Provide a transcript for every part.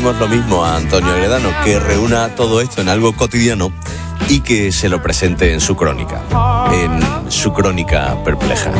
pedimos lo mismo a Antonio Gredano, que reúna todo esto en algo cotidiano y que se lo presente en su crónica perpleja.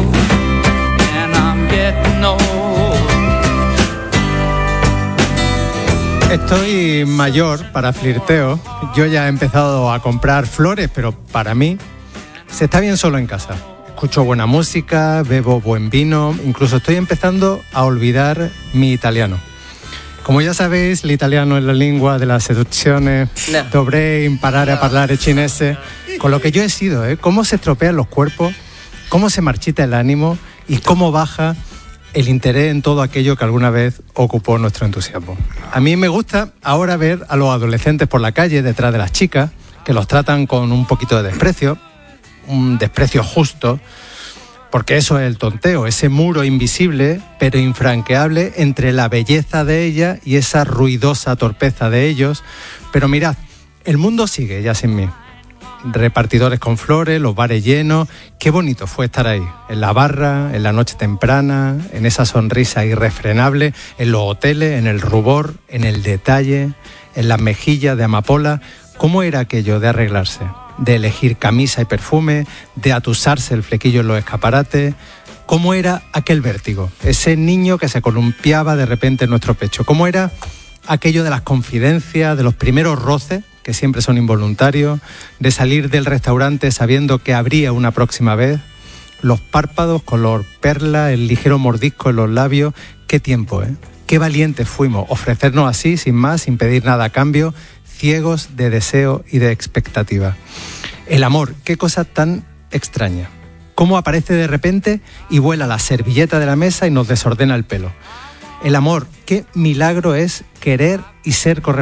Estoy mayor para flirteo. Yo ya he empezado a comprar flores, pero para mí se está bien solo en casa. Escucho buena música, bebo buen vino, incluso estoy empezando a olvidar mi italiano. Come ya sabéis, l'italiano è la lingua della seduzione. No. Dovrei imparare a parlare cinese. Con lo que yo he sido, cómo se estropean los cuerpos, cómo se marchita el ánimo y cómo baja el interés en todo aquello que alguna vez ocupó nuestro entusiasmo. A mí me gusta ahora ver a los adolescentes por la calle detrás de las chicas, que los tratan con un poquito de desprecio, un desprecio justo, porque eso es el tonteo, ese muro invisible pero infranqueable entre la belleza de ella y esa ruidosa torpeza de ellos. Pero mirad, el mundo sigue ya sin mí. Repartidores con flores, los bares llenos. Qué bonito fue estar ahí, en la barra, en la noche temprana, en esa sonrisa irrefrenable, en los hoteles, en el rubor, en el detalle, en las mejillas de amapola. ¿Cómo era aquello de arreglarse? De elegir camisa y perfume, de atusarse el flequillo en los escaparates. ¿Cómo era aquel vértigo? Ese niño que se columpiaba de repente en nuestro pecho. ¿Cómo era aquello de las confidencias, de los primeros roces, que siempre son involuntarios, de salir del restaurante sabiendo que habría una próxima vez, los párpados color perla, el ligero mordisco en los labios? Qué tiempo, qué valientes fuimos, ofrecernos así, sin más, sin pedir nada a cambio, ciegos de deseo y de expectativa. El amor, qué cosa tan extraña. Cómo aparece de repente y vuela la servilleta de la mesa y nos desordena el pelo. El amor, qué milagro es querer y ser correspondido.